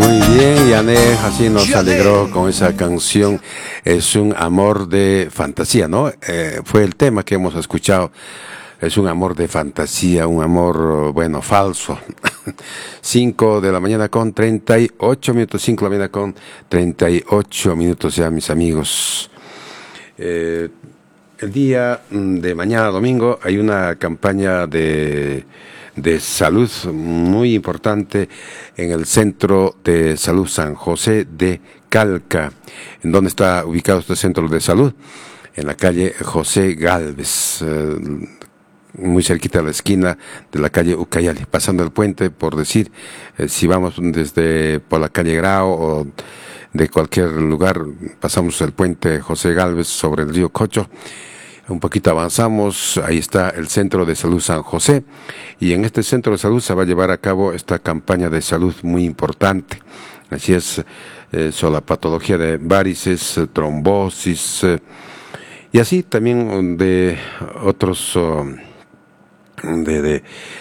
Muy bien, Yané, así nos alegró con esa canción. Es un amor de fantasía, ¿no? Fue el tema que hemos escuchado. Es un amor de fantasía, un amor, bueno, falso. 5 de la mañana con 38 minutos, 5 de la mañana con 38 minutos ya, mis amigos. El día de mañana, domingo, hay una campaña de salud muy importante en el Centro de Salud San José de Calca. ¿En dónde está ubicado este centro de salud? En la calle José Gálvez, muy cerquita de la esquina de la calle Ucayali, pasando el puente, por decir, si vamos desde por la calle Grao o de cualquier lugar, pasamos el puente José Gálvez sobre el río Cocho. Un poquito avanzamos, ahí está el Centro de Salud San José, y en este Centro de Salud se va a llevar a cabo esta campaña de salud muy importante. Así es, sobre la patología de varices, trombosis, y así también de otros,